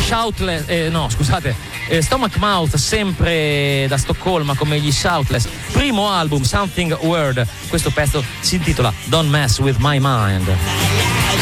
Stomach Mouth, sempre da Stoccolma come gli Shoutless, primo album Something Word. Questo pezzo si intitola Don't Mess With My Mind.